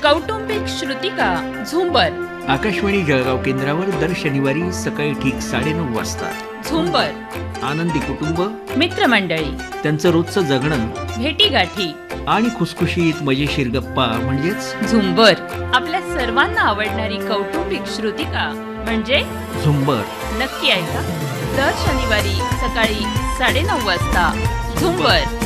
कौटुंबिक श्रुतिका झुंबर. आकाशवाणी जळगाव केंद्रावर दर शनिवारी सकाळी ठीक 9:30 वाजता. झुंबर. आनंदी कुटुंब, मित्रमंडळी, त्यांचं रोजचं जगणं भेटीगाठी आणि खुसखुशीत मजेशीर गप्पा म्हणजेच झुंबर. आपल्या सर्वांना आवडणारी कौटुंबिक श्रुतिका म्हणजे झुंबर. नक्की ऐका दर शनिवारी सकाळी 9:30 वाजता. झुंबर.